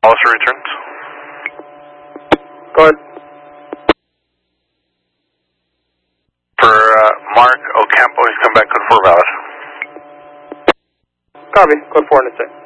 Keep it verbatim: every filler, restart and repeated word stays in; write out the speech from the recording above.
Officer returns. Go ahead. For uh, Mark Ocampo, he's come back code four valid. Copy. Code four in a sec.